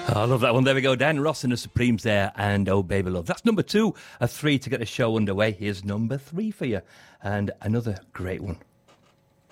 I love that one. There we go. Dan Ross and the Supremes there, and Oh Baby Love. That's number 2 of 3 to get the show underway. Here's number 3 for you, and another great one.